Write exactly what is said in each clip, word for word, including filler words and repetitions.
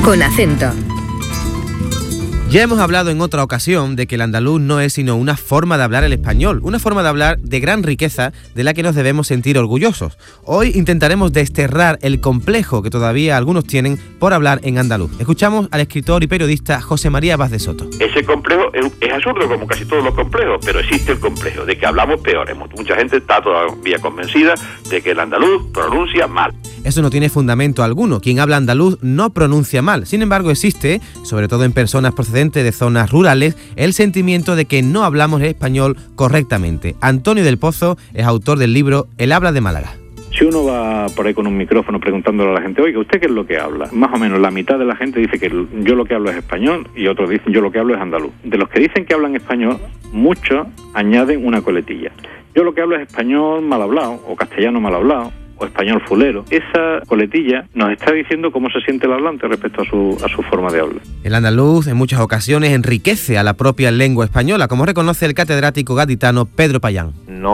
Con acento. Ya hemos hablado en otra ocasión de que el andaluz no es sino una forma de hablar el español, una forma de hablar de gran riqueza de la que nos debemos sentir orgullosos. Hoy intentaremos desterrar el complejo que todavía algunos tienen por hablar en andaluz. Escuchamos al escritor y periodista José María Vaz de Soto. Ese complejo es, es absurdo, como casi todos los complejos, pero existe el complejo de que hablamos peor. Mucha gente está todavía convencida de que el andaluz pronuncia mal. Eso no tiene fundamento alguno. Quien habla andaluz no pronuncia mal. Sin embargo, existe, sobre todo en personas procedentes de zonas rurales, el sentimiento de que no hablamos el español correctamente. Antonio del Pozo es autor del libro El habla de Málaga. Si uno va por ahí con un micrófono preguntándole a la gente, oiga, ¿usted qué es lo que habla? Más o menos la mitad de la gente dice que yo lo que hablo es español y otros dicen yo lo que hablo es andaluz. De los que dicen que hablan español, muchos añaden una coletilla. Yo lo que hablo es español mal hablado o castellano mal hablado o español fulero. Esa coletilla nos está diciendo cómo se siente el hablante respecto a su, a su forma de hablar. El andaluz en muchas ocasiones enriquece a la propia lengua española, como reconoce el catedrático gaditano Pedro Payán.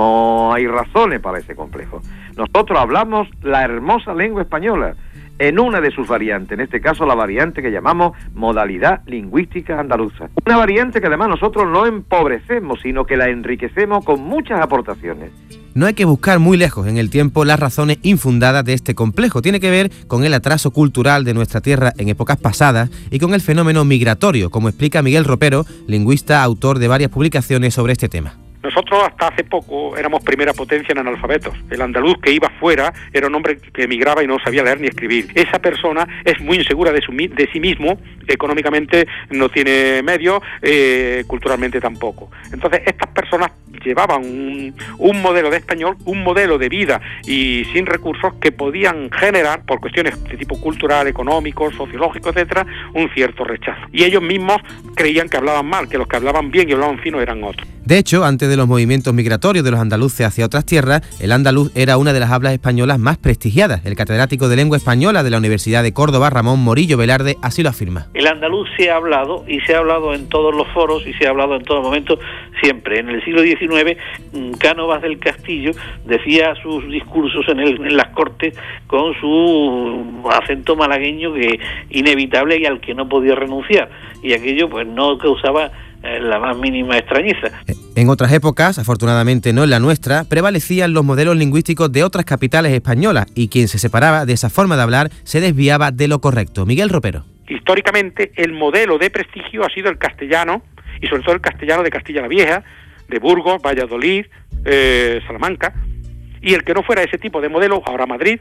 No hay razones para ese complejo. Nosotros hablamos la hermosa lengua española en una de sus variantes, en este caso la variante que llamamos modalidad lingüística andaluza. Una variante que además nosotros no empobrecemos, sino que la enriquecemos con muchas aportaciones. No hay que buscar muy lejos en el tiempo las razones infundadas de este complejo. Tiene que ver con el atraso cultural de nuestra tierra en épocas pasadas y con el fenómeno migratorio, como explica Miguel Ropero, lingüista, autor de varias publicaciones sobre este tema. Nosotros hasta hace poco éramos primera potencia en analfabetos. El andaluz que iba fuera era un hombre que emigraba y no sabía leer ni escribir. Esa persona es muy insegura de, su, de sí mismo, económicamente no tiene medios, eh, culturalmente tampoco. Entonces estas personas llevaban un, un modelo de español, un modelo de vida y sin recursos que podían generar, por cuestiones de tipo cultural, económico, sociológico, etcétera, un cierto rechazo. Y ellos mismos creían que hablaban mal, que los que hablaban bien y hablaban fino eran otros. De hecho, antes de los movimientos migratorios de los andaluces hacia otras tierras, el andaluz era una de las hablas españolas más prestigiadas. El catedrático de lengua española de la Universidad de Córdoba, Ramón Morillo Velarde, así lo afirma. El andaluz se ha hablado, y se ha hablado en todos los foros, y se ha hablado en todo momento, siempre. En el siglo diecinueve, Cánovas del Castillo decía sus discursos en, el, en las Cortes con su acento malagueño que inevitable y al que no podía renunciar. Y aquello pues no causaba la más mínima extrañeza. En otras épocas, afortunadamente no en la nuestra, prevalecían los modelos lingüísticos de otras capitales españolas y quien se separaba de esa forma de hablar se desviaba de lo correcto. Miguel Ropero. Históricamente el modelo de prestigio ha sido el castellano y sobre todo el castellano de Castilla la Vieja, de Burgos, Valladolid, eh, Salamanca, y el que no fuera ese tipo de modelo, ahora Madrid,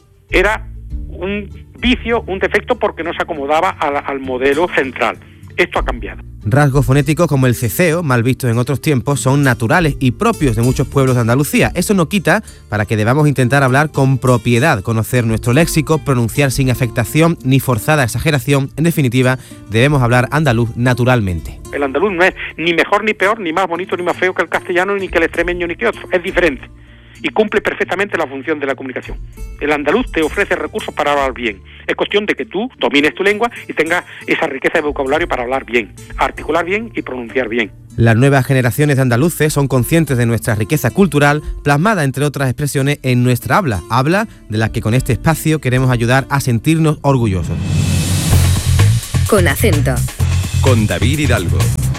era un vicio, un defecto porque no se acomodaba al, al modelo central. Esto ha cambiado. Rasgos fonéticos como el ceceo, mal vistos en otros tiempos, son naturales y propios de muchos pueblos de Andalucía. Eso no quita para que debamos intentar hablar con propiedad, conocer nuestro léxico, pronunciar sin afectación ni forzada exageración. En definitiva, debemos hablar andaluz naturalmente. El andaluz no es ni mejor ni peor, ni más bonito ni más feo que el castellano, ni que el extremeño ni que otro. Es diferente y cumple perfectamente la función de la comunicación. El andaluz te ofrece recursos para hablar bien. Es cuestión de que tú domines tu lengua y tengas esa riqueza de vocabulario para hablar bien, articular bien y pronunciar bien. Las nuevas generaciones de andaluces son conscientes de nuestra riqueza cultural, plasmada entre otras expresiones en nuestra habla, habla de la que con este espacio queremos ayudar a sentirnos orgullosos. Con acento. Con David Hidalgo.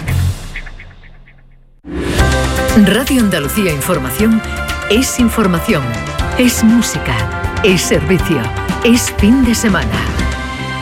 Radio Andalucía Información es información, es música, es servicio, es fin de semana.